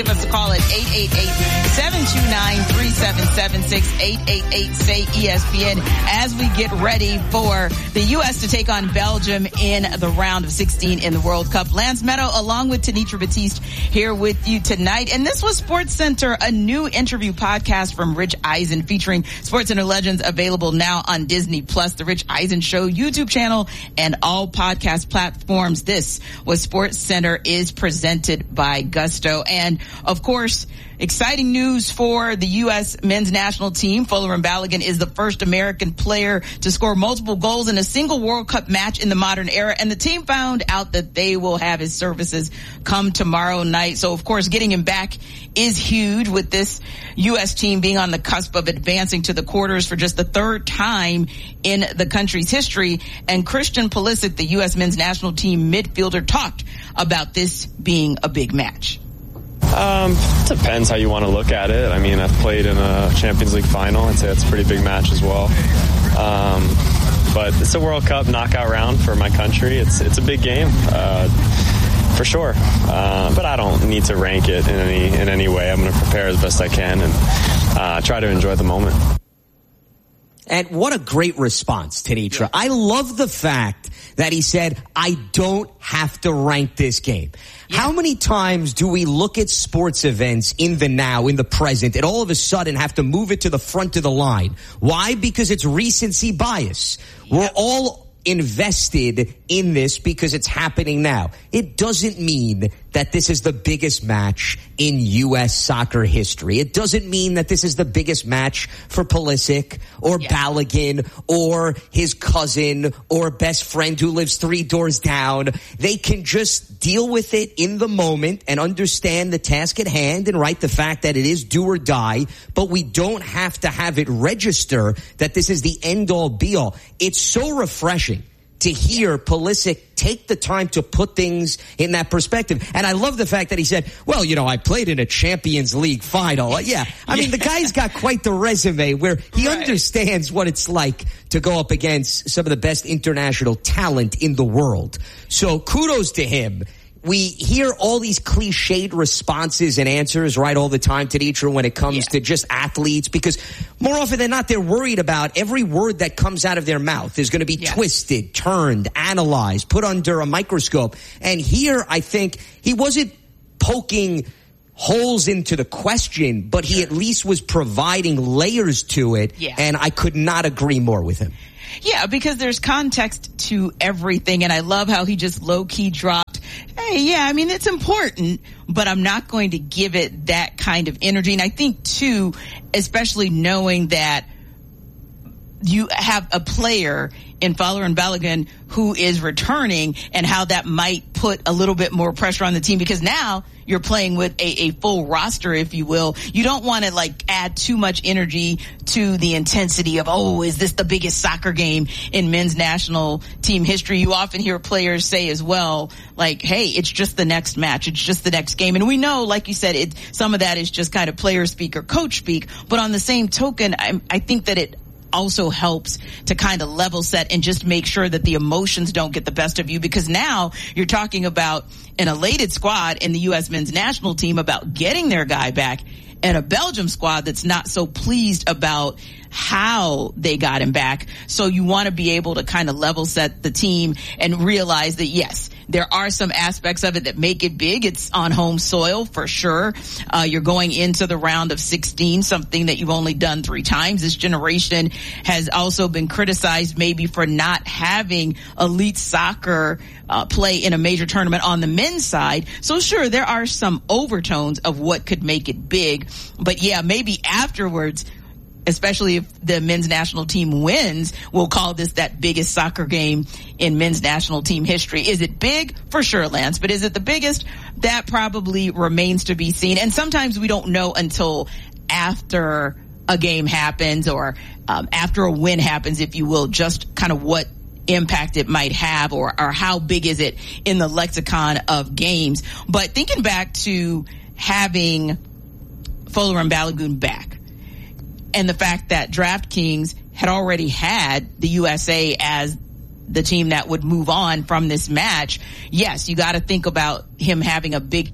Give us a call at 888-729-3776, 888-SAY-ESPN, as we get ready for the U.S. to take on Belgium in the round of 16 in the World Cup. Lance Meadow, along with Tenitra Batiste, here with you tonight. And this was SportsCenter, a new interview podcast from Rich Eisen featuring SportsCenter legends, available now on Disney Plus, the Rich Eisen Show YouTube channel, and all podcast platforms. This was SportsCenter, is presented by Gusto. And of course, exciting news for the U.S. men's national team. Folarin Balogun is the first American player to score multiple goals in a single World Cup match in the modern era. And the team found out that they will have his services come tomorrow night. So, of course, getting him back is huge, with this U.S. team being on the cusp of advancing to the quarters for just the third time in the country's history. And Christian Pulisic, the U.S. men's national team midfielder, talked about this being a big match. Depends how you want to look at it. I mean, I've played in a Champions League final. I'd say that's a pretty big match as well. But it's a World Cup knockout round for my country. It's a big game, for sure. But I don't need to rank it in any way. I'm going to prepare as best I can and try to enjoy the moment. And what a great response, Tenitra. I love the fact that he said, I don't have to rank this game. Yeah. How many times do we look at sports events in the now, in the present, and all of a sudden have to move it to the front of the line? Why? Because it's recency bias. Yeah. We're all invested in this because it's happening now. It doesn't mean that this is the biggest match in U.S. soccer history. It doesn't mean that this is the biggest match for Pulisic or Balogun or his cousin or best friend who lives 3 doors down. They can just deal with it in the moment and understand the task at hand and the fact that it is do or die, but we don't have to have it register that this is the end-all be-all. It's so refreshing to hear Pulisic take the time to put things in that perspective. And I love the fact that he said, well, I played in a Champions League final. Yeah. I mean, the guy's got quite the resume where he understands what it's like to go up against some of the best international talent in the world. So kudos to him. We hear all these cliched responses and answers, all the time, Tenitra, when it comes to just athletes, because more often than not, they're worried about every word that comes out of their mouth is going to be twisted, turned, analyzed, put under a microscope. And here, I think he wasn't poking holes into the question, but he at least was providing layers to it. Yeah. And I could not agree more with him. Yeah, because there's context to everything. And I love how he just low-key dropped, hey, I mean, it's important, but I'm not going to give it that kind of energy. And I think, too, especially knowing that you have a player in Folarin Balogun who is returning, and how that might put a little bit more pressure on the team, because now you're playing with a full roster, if you will. You don't want to add too much energy to the intensity of, is this the biggest soccer game in men's national team history? You often hear players say as well, hey, it's just the next match. It's just the next game. And we know, like you said, some of that is just kind of player speak or coach speak. But on the same token, I think that it also helps to kind of level set and just make sure that the emotions don't get the best of you, because now you're talking about an elated squad in the U.S. men's national team about getting their guy back, and a Belgium squad that's not so pleased about how they got him back. So you want to be able to kind of level set the team and realize that, yes, there are some aspects of it that make it big. It's on home soil for sure. You're going into the round of 16, something that you've only done 3 times. This generation has also been criticized maybe for not having elite soccer play in a major tournament on the men's side. So sure, there are some overtones of what could make it big. But yeah, maybe afterwards, especially if the men's national team wins, we'll call this that biggest soccer game in men's national team history. Is it big? For sure, Lance. But is it the biggest? That probably remains to be seen. And sometimes we don't know until after a game happens, or after a win happens, if you will, just kind of what impact it might have, or how big is it in the lexicon of games. But thinking back to having Folarin Balogun back, and the fact that DraftKings had already had the USA as the team that would move on from this match, yes, you got to think about him having a big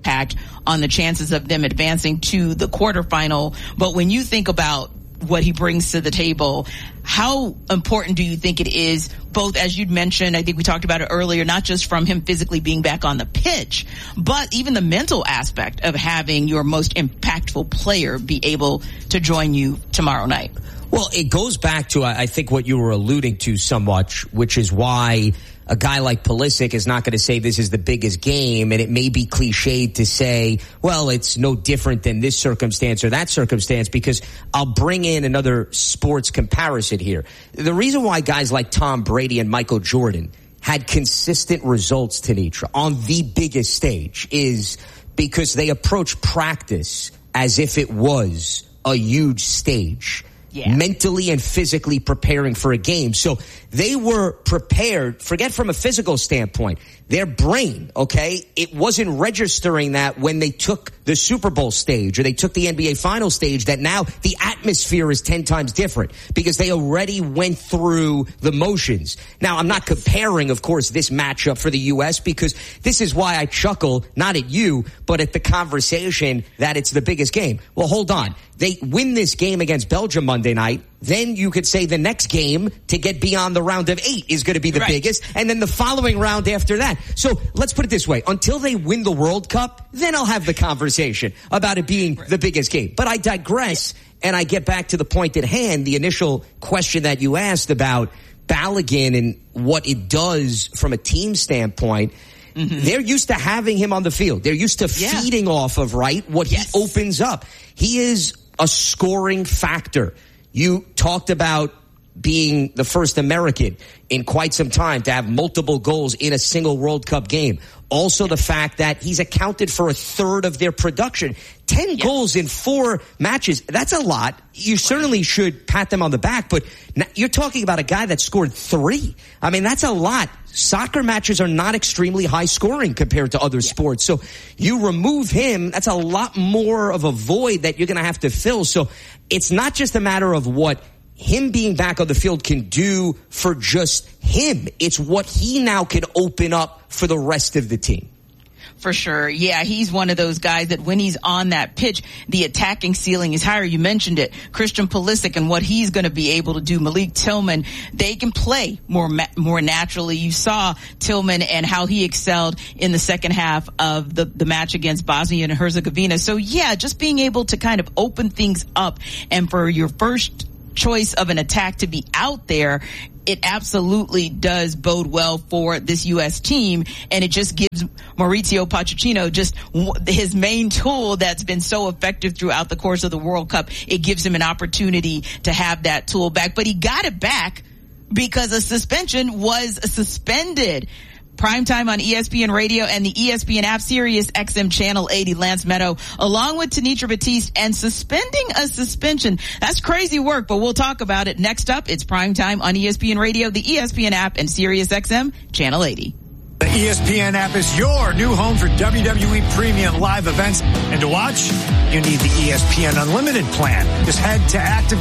impact on the chances of them advancing to the quarterfinal. But when you think about what he brings to the table, how important do you think it is, both, as you'd mentioned, I think we talked about it earlier, not just from him physically being back on the pitch, but even the mental aspect of having your most impactful player be able to join you tomorrow night? Well, it goes back to, I think, what you were alluding to somewhat, which is why a guy like Pulisic is not going to say this is the biggest game, and it may be cliched to say, well, it's no different than this circumstance or that circumstance, because I'll bring in another sports comparison here. The reason why guys like Tom Brady and Michael Jordan had consistent results, Tenitra, on the biggest stage is because they approach practice as if it was a huge stage. Yeah. Mentally and physically preparing for a game. So they were prepared, forget from a physical standpoint, their brain, okay, it wasn't registering that when they took the Super Bowl stage or they took the NBA final stage, that now the atmosphere is 10 times different because they already went through the motions. Now, I'm not comparing, of course, this matchup for the U.S. because this is why I chuckle, not at you, but at the conversation that it's the biggest game. Well, hold on. They win this game against Belgium Monday night. Then you could say the next game to get beyond the round of 8 is going to be the biggest. And then the following round after that. So let's put it this way. Until they win the World Cup, then I'll have the conversation about it being the biggest game. But I digress, and I get back to the point at hand, the initial question that you asked about Balogun and what it does from a team standpoint. Mm-hmm. They're used to having him on the field. They're used to feeding off of, what he opens up. He is a scoring factor. You talked about being the first American in quite some time to have multiple goals in a single World Cup game. Also the fact that he's accounted for a third of their production. 10 goals in 4 matches. That's a lot. You certainly should pat them on the back, but you're talking about a guy that scored 3. I mean, that's a lot. Soccer matches are not extremely high scoring compared to other sports. So you remove him, that's a lot more of a void that you're going to have to fill. So it's not just a matter of what him being back on the field can do for just him. It's what he now can open up for the rest of the team. For sure. Yeah, he's one of those guys that when he's on that pitch, the attacking ceiling is higher. You mentioned it. Christian Pulisic and what he's going to be able to do. Malik Tillman, they can play more naturally. You saw Tillman and how he excelled in the second half of the match against Bosnia and Herzegovina. So yeah, just being able to kind of open things up, and for your first choice of an attack to be out there, it absolutely does bode well for this U.S. team, and it just gives Mauricio Pochettino just his main tool that's been so effective throughout the course of the World Cup. It gives him an opportunity to have that tool back, but he got it back because a suspension was suspended. Primetime on ESPN Radio and the ESPN app, Sirius XM Channel 80, Lance Meadow, along with Tenitra Batiste, and suspending a suspension. That's crazy work, but we'll talk about it. Next up, it's Primetime on ESPN Radio, the ESPN app, and Sirius XM Channel 80. The ESPN app is your new home for WWE premium live events. And to watch, you need the ESPN Unlimited plan. Just head to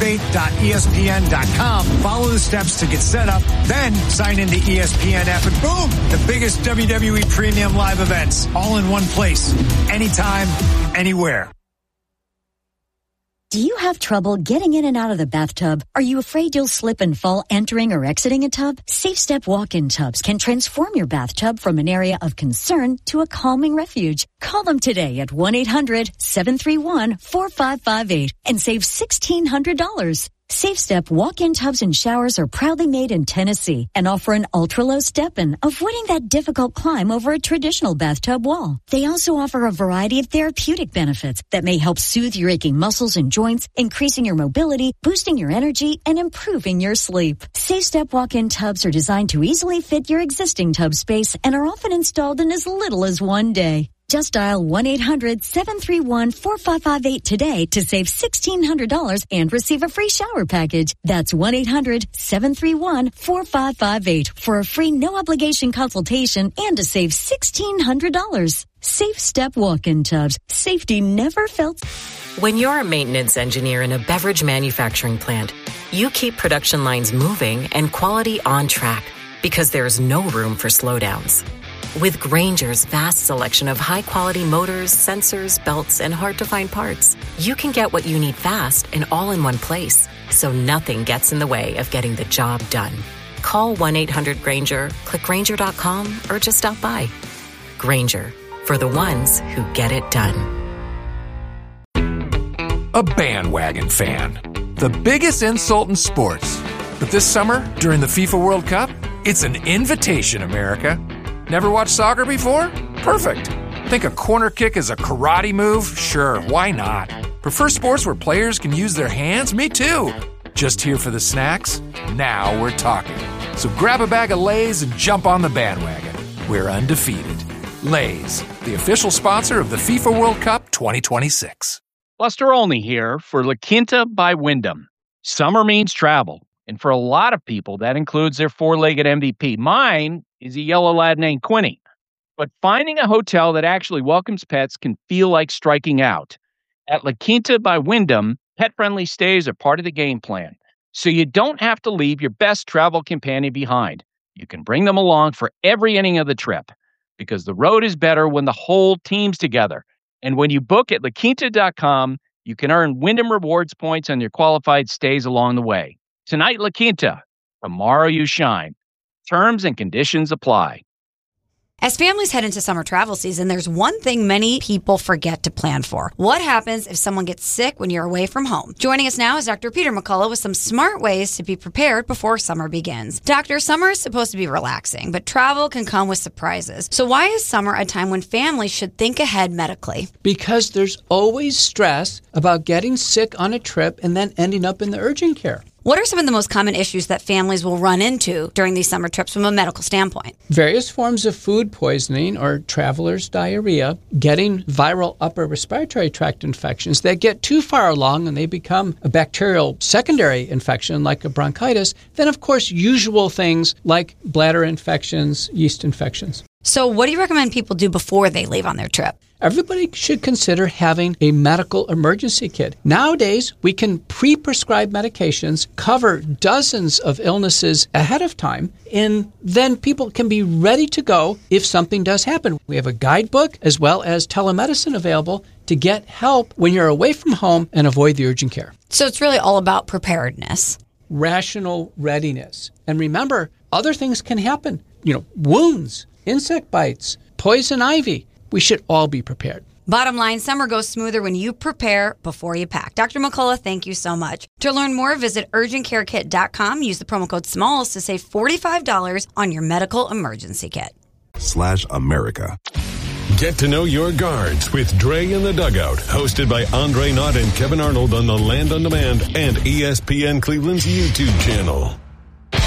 activate.espn.com. Follow the steps to get set up. Then sign into ESPN app and boom, the biggest WWE premium live events all in one place. Anytime, anywhere. Do you have trouble getting in and out of the bathtub? Are you afraid you'll slip and fall entering or exiting a tub? Safe Step walk-in tubs can transform your bathtub from an area of concern to a calming refuge. Call them today at 1-800-731-4558 and save $1,600. Safe Step walk-in tubs and showers are proudly made in Tennessee and offer an ultra-low step-in, avoiding that difficult climb over a traditional bathtub wall. They also offer a variety of therapeutic benefits that may help soothe your aching muscles and joints, increasing your mobility, boosting your energy, and improving your sleep. Safe Step walk-in tubs are designed to easily fit your existing tub space and are often installed in as little as 1 day. Just dial 1-800-731-4558 today to save $1,600 and receive a free shower package. That's 1-800-731-4558 for a free no-obligation consultation and to save $1,600. Safe Step walk-in tubs. Safety never felt. When you're a maintenance engineer in a beverage manufacturing plant, you keep production lines moving and quality on track because there's no room for slowdowns. With Grainger's vast selection of high-quality motors, sensors, belts, and hard-to-find parts, you can get what you need fast and all in one place, so nothing gets in the way of getting the job done. Call 1-800-GRAINGER, click Grainger.com, or just stop by. Grainger, for the ones who get it done. A bandwagon fan. The biggest insult in sports. But this summer, during the FIFA World Cup, it's an invitation, America. Never watched soccer before? Perfect. Think a corner kick is a karate move? Sure, why not? Prefer sports where players can use their hands? Me too. Just here for the snacks? Now we're talking. So grab a bag of Lay's and jump on the bandwagon. We're undefeated. Lay's, the official sponsor of the FIFA World Cup 2026. Buster Olney here for La Quinta by Wyndham. Summer means travel, and for a lot of people, that includes their four-legged MVP. Mine is a yellow lad named Quinny. But finding a hotel that actually welcomes pets can feel like striking out. At La Quinta by Wyndham, pet-friendly stays are part of the game plan, so you don't have to leave your best travel companion behind. You can bring them along for every inning of the trip, because the road is better when the whole team's together. And when you book at LaQuinta.com, you can earn Wyndham Rewards points on your qualified stays along the way. Tonight, La Quinta. Tomorrow, you shine. Terms and conditions apply. As families head into summer travel season, there's one thing many people forget to plan for. What happens if someone gets sick when you're away from home? Joining us now is Dr. Peter McCullough with some smart ways to be prepared before summer begins. Doctor, summer is supposed to be relaxing, but travel can come with surprises. So why is summer a time when families should think ahead medically? Because there's always stress about getting sick on a trip and then ending up in the urgent care. What are some of the most common issues that families will run into during these summer trips from a medical standpoint? Various forms of food poisoning or traveler's diarrhea, getting viral upper respiratory tract infections that get too far along and they become a bacterial secondary infection like a bronchitis. Then, of course, usual things like bladder infections, yeast infections. So what do you recommend people do before they leave on their trip? Everybody should consider having a medical emergency kit. Nowadays, we can pre-prescribe medications, cover dozens of illnesses ahead of time, and then people can be ready to go if something does happen. We have a guidebook as well as telemedicine available to get help when you're away from home and avoid the urgent care. So it's really all about preparedness. Rational readiness. And remember, other things can happen. Wounds, insect bites, poison ivy. We should all be prepared. Bottom line, summer goes smoother when you prepare before you pack. Dr. McCullough, thank you so much. To learn more, visit urgentcarekit.com. Use the promo code SMALLS to save $45 on your medical emergency kit. /America. Get to know your guards with Dre in the Dugout, hosted by Andre Knott and Kevin Arnold on the Land on Demand and ESPN Cleveland's YouTube channel.